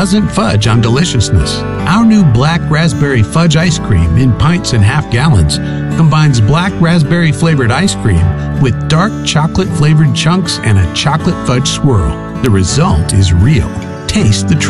doesn't fudge on deliciousness. Our new Black Raspberry Fudge Ice Cream in pints and half gallons combines black raspberry flavored ice cream with dark chocolate flavored chunks and a chocolate fudge swirl. The result is real. Taste the truth.